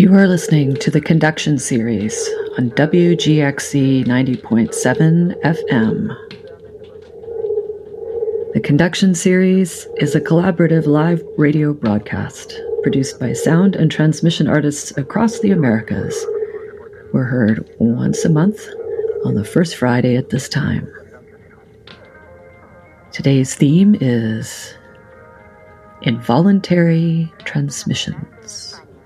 You are listening to the Conduction Series on WGXC 90.7 FM. The Conduction Series is a collaborative live radio broadcast produced by sound and transmission artists across the Americas. We're heard once a month on the first Friday at this time. Today's theme is involuntary transmissions.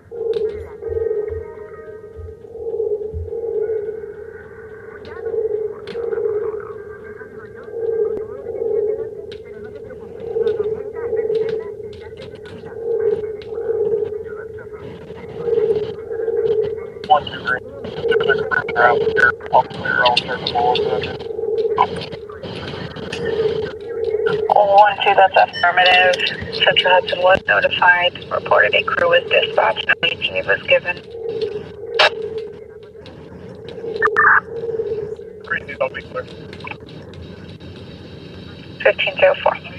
That's affirmative. Central Hudson was notified. Reported a crew was dispatched. No ETA was given. 1504.